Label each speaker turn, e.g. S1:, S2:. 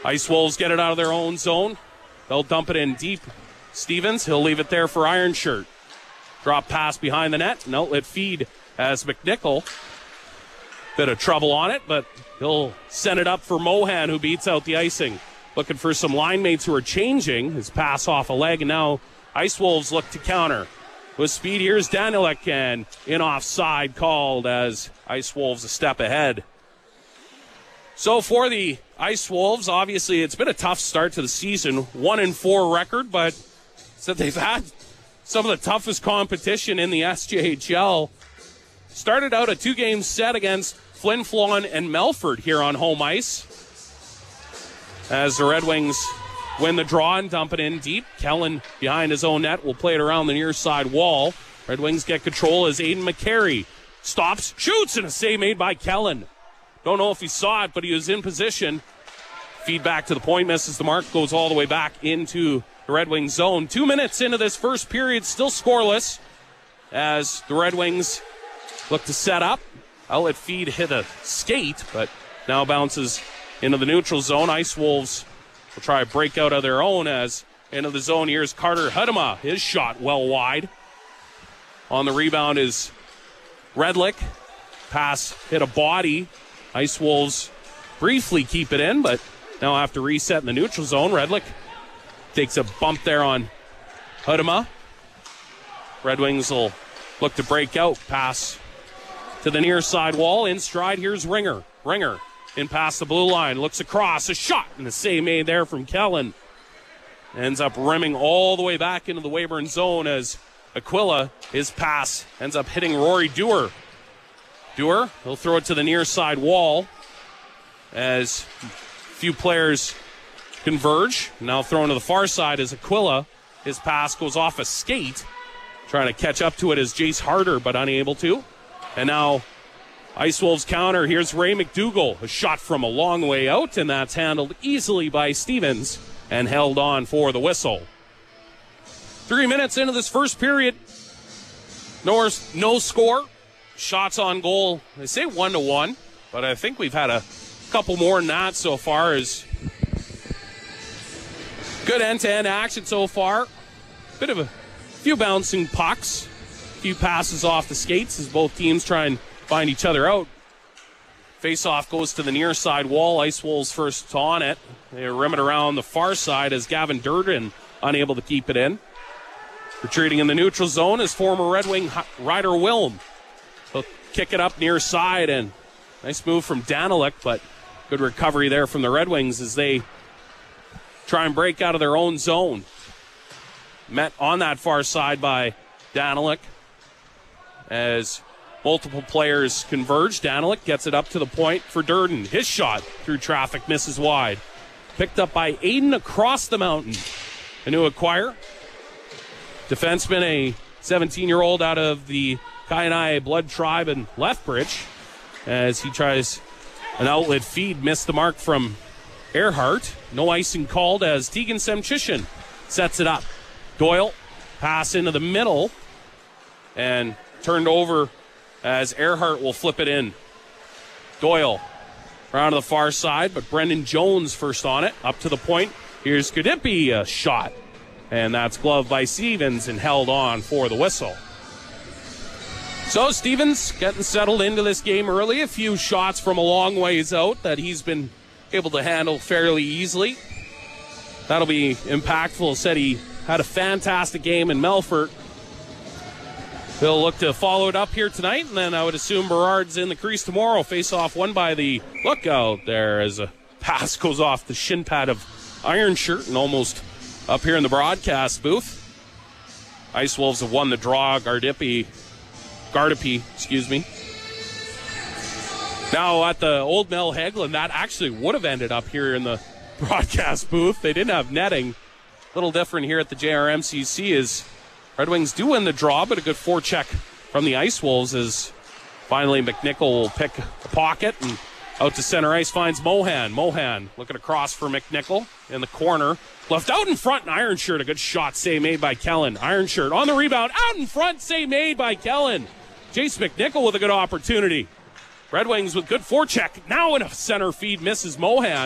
S1: Ice Wolves get it out of their own zone. They'll dump it in deep. Stevens, he'll leave it there for Iron Shirt. Drop pass behind the net. An outlet feed as McNichol. Bit of trouble on it, but he'll send it up for Mohan, who beats out the icing. Looking for some line mates who are changing. His pass off a leg, and now Ice Wolves look to counter. With speed, here's Danilek, and in offside called as Ice Wolves a step ahead. So for the Ice Wolves, obviously it's been a tough start to the season. 1-4 record, but so they've had some of the toughest competition in the SJHL. Started out a 2-game set against Flin Flon and Melfort here on home ice. As the Red Wings win the draw and dump it in deep. Kellen behind his own net will play it around the near side wall. Red Wings get control as Aiden McCary stops, shoots, and a save made by Kellen. Don't know if he saw it, but he was in position. Feed back to the point, misses the mark, goes all the way back into the Red Wings zone. 2 minutes into this first period, still scoreless as the Red Wings look to set up. Outlet feed hit a skate, but now bounces into the neutral zone. Ice Wolves will try a breakout of their own as into the zone. Here's Carter Hudema. His shot well wide. On the rebound is Redlick. Pass hit a body. Ice Wolves briefly keep it in, but now have to reset in the neutral zone. Redlick takes a bump there on Hudema. Red Wings will look to break out. Pass to the near side wall. In stride, here's Ringer. Ringer in past the blue line. Looks across. A shot. And the save made there from Kellen. Ends up rimming all the way back into the Weyburn zone as Aquila, his pass, ends up hitting Rory Dewar. Dewar, he'll throw it to the near side wall as a few players converge. Now thrown to the far side as Aquila. His pass goes off a skate. Trying to catch up to it as Jace Harder, but unable to. And now Ice Wolves counter. Here's Ray McDougall. A shot from a long way out, and that's handled easily by Stevens and held on for the whistle. 3 minutes into this first period. No score. Shots on goal, they say 1-1, but I think we've had a couple more than that so far. As good end-to-end action so far. Bit of a few bouncing pucks. A few passes off the skates as both teams try and find each other out. Face-off goes to the near side wall. Ice Wolves first on it. They rim it around the far side as Gavin Durden unable to keep it in. Retreating in the neutral zone is former Red Wing Ryder Wilm. He'll kick it up near side, and nice move from Danilek, but good recovery there from the Red Wings as they try and break out of their own zone. Met on that far side by Danilek as multiple players converge. Danilek gets it up to the point for Durden. His shot through traffic misses wide. Picked up by Aiden across the mountain. A new acquire. Defenseman, a 17-year-old out of the Kainai Blood Tribe in Lethbridge, as he tries an outlet feed, missed the mark from Earhart. No icing called as Tegan Semchishin sets it up. Doyle, pass into the middle, and turned over as Earhart will flip it in. Doyle around to the far side, but Brendan Jones first on it, up to the point. Here's Kadipi, a shot, and that's gloved by Stevens and held on for the whistle. So Stevens getting settled into this game early. A few shots from a long ways out that he's been able to handle fairly easily. That'll be impactful. Said he had a fantastic game in Melfort. He'll look to follow it up here tonight, and then I would assume Berard's in the crease tomorrow. Face-off won by the Lookout there as a pass goes off the shin pad of Iron Shirt and almost up here in the broadcast booth. Ice Wolves have won the draw. Gardapi, Now at the Old Mel Hagelin, that actually would have ended up here in the broadcast booth. They didn't have netting. A little different here at the JRMCC is Red Wings do win the draw, but a good forecheck from the Ice Wolves as finally McNichol will pick a pocket and out to center ice finds Mohan. Mohan looking across for McNichol in the corner. Left out in front, and Iron Shirt, a good shot, save made by Kellen. Iron Shirt on the rebound, out in front, save made by Kellen. Jace McNichol with a good opportunity. Red Wings with good forecheck. Now in a center feed, misses Mohan.